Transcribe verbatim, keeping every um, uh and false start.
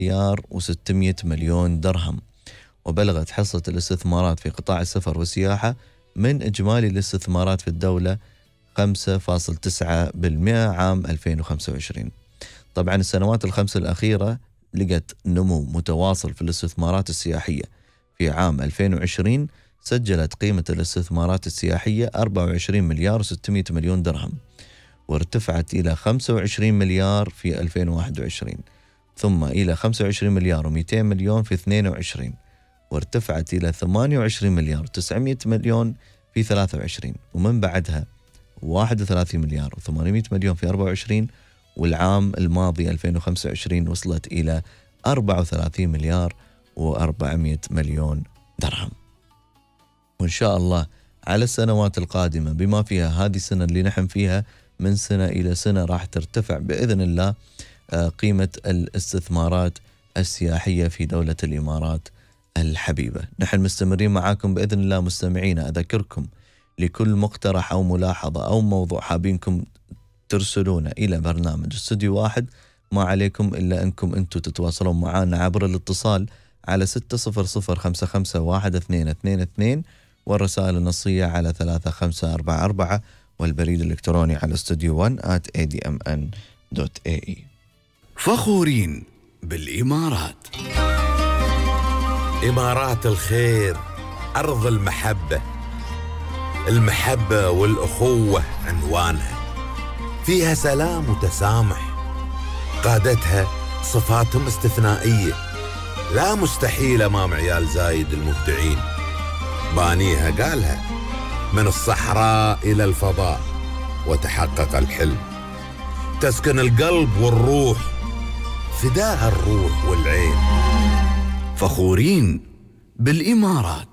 مليار وستمئة مليون درهم. وبلغت حصة الاستثمارات في قطاع السفر والسياحة من إجمالي الاستثمارات في الدولة خمسة فاصلة تسعة بالمئة عام ألفين وخمسة وعشرين. طبعا السنوات الخمس الأخيرة لقت نمو متواصل في الاستثمارات السياحية. في عام ألفين وعشرين سجلت قيمة الاستثمارات السياحية أربعة وعشرين مليار وستمئة مليون درهم، وارتفعت إلى خمسة وعشرين مليار في ألفين وواحد وعشرين، ثم إلى خمسة وعشرين مليار ومئتين مليون في اثنين وعشرين، وارتفعت إلى ثمانية وعشرين مليار وتسعمئة مليون في ثلاثة وعشرين، ومن بعدها واحد وثلاثين مليار وثمانمئة مليون في أربعة وعشرين، والعام الماضي ألفين وخمسة وعشرين وصلت إلى أربعة وثلاثين مليار وأربعمئة مليون درهم. وإن شاء الله على السنوات القادمة بما فيها هذه السنة اللي نحن فيها من سنة إلى سنة راح ترتفع بإذن الله قيمة الاستثمارات السياحية في دولة الإمارات الحبيبة. نحن مستمرين معاكم بإذن الله مستمعينا. أذكركم لكل مقترح أو ملاحظة أو موضوع حابينكم ترسلونا إلى برنامج استوديو واحد، ما عليكم إلا أنكم أنتم تتواصلون معنا عبر الاتصال على ستة صفر صفر خمسة خمسة واحد اثنين اثنين اثنين، والرسائل النصية على ثلاثة خمسة أربعة أربعة، والبريد الإلكتروني على استوديو واحد آت إيه دي إم إن دوت إيه إي. فخورين بالإمارات. إمارات الخير، أرض المحبة، المحبة والأخوة عنوانها، فيها سلام وتسامح، قادتها صفاتهم استثنائية لا مستحيل أمام عيال زايد المبدعين. بانيها قالها من الصحراء إلى الفضاء وتحقق الحلم، تسكن القلب والروح، فداها الروح والعين. فخورين بالإمارات.